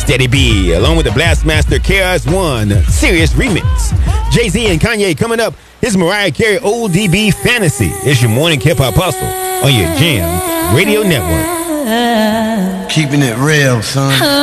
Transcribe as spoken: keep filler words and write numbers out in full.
Steady B, along with the Blastmaster K R S One Serious Remix. Jay-Z and Kanye coming up. Here's Mariah Carey, Old D B Fantasy. It's your morning hip-hop hustle on your Jam Radio Network. Keeping it real, son.